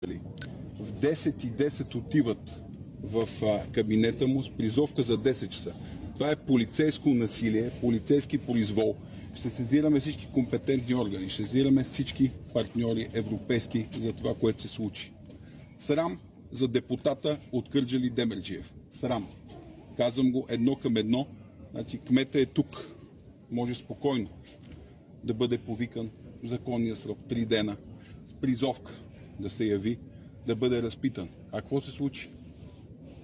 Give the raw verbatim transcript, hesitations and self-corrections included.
В десет и десет отиват в а, кабинета му с призовка за десет часа. Това е полицейско насилие, полицейски произвол. Ще сезираме всички компетентни органи, ще сезираме всички партньори европейски за това, което се случи. Срам за депутата от Кърджали Демерджиев. Срам. Казвам го едно към едно. Значи кмета е тук. Може спокойно да бъде повикан в законния срок, три дена, с призовка да се яви, да бъде разпитан. А какво се случи?